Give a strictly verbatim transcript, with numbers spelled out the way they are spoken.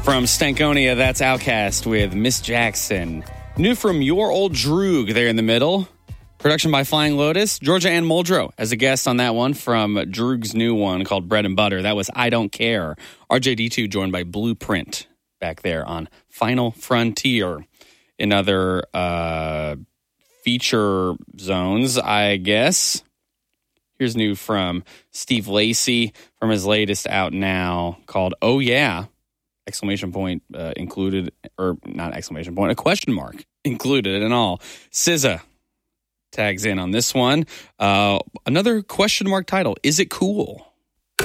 From Stankonia, that's Outkast with Miss Jackson. New from Your Old Droog there in the middle. Production by Flying Lotus. Georgia Ann Muldrow as a guest on that one from Droog's new one called Bread and Butter. That was I Don't Care. R J D two joined by Blueprint back there on Final Frontier. In other uh, feature zones, I guess. Here's new from Steve Lacy from his latest out now called Oh Yeah! Exclamation point uh, included, or not exclamation point, a question mark included and all. S Z A tags in on this one. Uh, another question mark title. Is it cool?